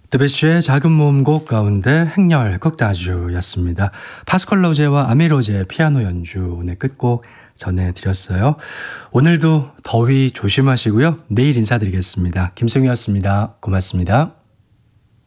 드베시의 작은 모음곡 가운데 행렬 극다주였습니다. 파스컬 로제와 아미 로제의 피아노 연주 오늘 끝곡 전해드렸어요. 오늘도 더위 조심하시고요. 내일 인사드리겠습니다. 김승희였습니다. 고맙습니다.